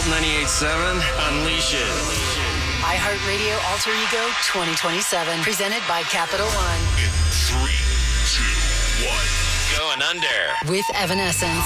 Alt 98.7 unleashes. iHeartRadio Alter Ego 2027, presented by Capital One. In 3, 2, 1. Going under. With Evanescence.